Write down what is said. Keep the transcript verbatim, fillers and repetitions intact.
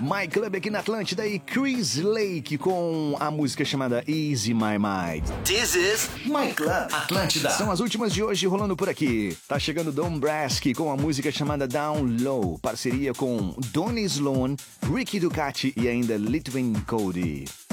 My Club aqui na Atlântida e Chris Lake com a música chamada Easy My Mind. This is My Club Atlântida. São as últimas de hoje rolando por aqui. Tá chegando Don Brask com a música chamada Down Low, parceria com Donny Sloan, Ricky Ducati e ainda Litwin Cody.